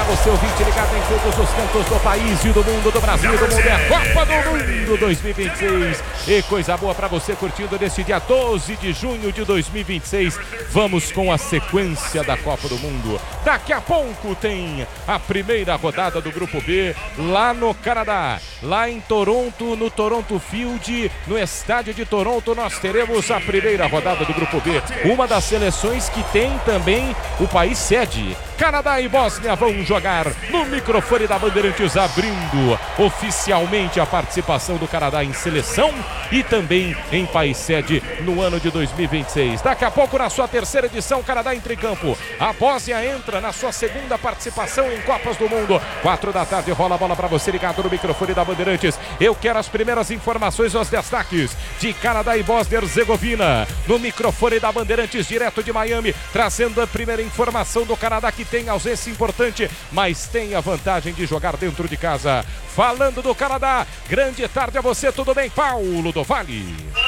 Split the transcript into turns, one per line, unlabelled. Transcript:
você, ouvinte ligado em todos os cantos do país e do mundo, do Brasil e do mundo. É a Copa do Mundo 2026. E coisa boa para você curtindo neste dia 12 de junho de 2026. Vamos com a sequência da Copa do Mundo. Daqui a pouco tem a primeira rodada do Grupo B lá no Canadá. Lá em Toronto, no Toronto Field, no estádio de Toronto, nós teremos a primeira rodada do Grupo B. Uma das seleções que tem também o país sede. Canadá e Bósnia vão jogar no microfone da Bandeirantes, abrindo oficialmente a participação do Canadá em seleção e também em país sede no ano de 2026. Daqui a pouco, na sua terceira edição, Canadá entra em campo. A Bósnia entra na sua segunda participação em Copas do Mundo. 4 da tarde, rola a bola para você ligado no microfone da Bandeirantes. Eu quero as primeiras informações, os destaques de Canadá e Bósnia e Herzegovina. No microfone da Bandeirantes, direto de Miami, trazendo a primeira informação do Canadá, que tem ausência importante, mas tem a vantagem de jogar dentro de casa. Falando do Canadá, grande tarde a você, tudo bem, Paulo do Vale?